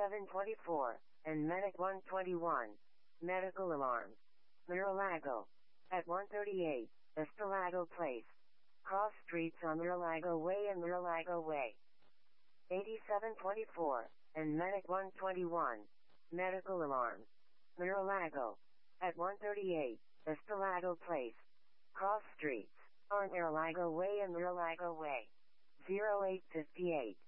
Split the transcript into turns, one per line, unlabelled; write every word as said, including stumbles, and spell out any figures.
eighty-seven twenty-four, and Medic one twenty-one. Medical alarm. Mar-a-Lago. At one thirty-eight, Estelago Place. Cross streets on Mar-a-Lago Way and Mar-a-Lago Way. eighty-seven twenty-four, and Medic one twenty-one. Medical alarm. Mar-a-Lago. At one thirty-eight, Estelago Place. Cross streets on Mar-a-Lago Way and Mar-a-Lago Way. zero eight fifty-eight.